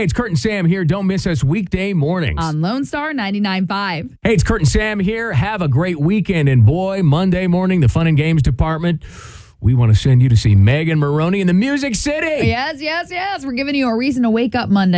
Hey, it's Kurt and Sam here. Don't miss us weekday mornings. On Lone Star 99.5. Hey, it's Kurt and Sam here. Have a great weekend. And boy, Monday morning, the Fun and Games Department, we want to send you to see Megan Maroney in the Music City. Yes. We're giving you a reason to wake up Monday.